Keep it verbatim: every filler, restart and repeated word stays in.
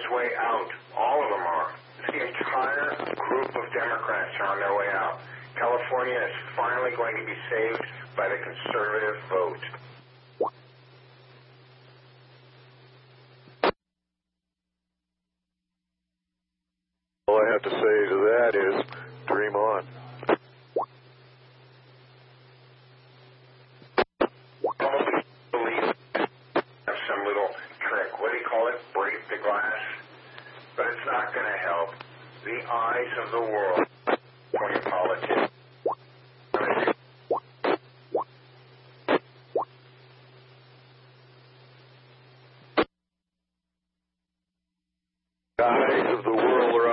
his way out. All of them are. The entire group of Democrats are on their way out. California is finally going to be saved by the conservative vote. All I have to say to that is, dream on. Almost believe some little trick. What do you call it? Break the glass. But it's not going to help. The eyes of the world when you're politics. The eyes of the world are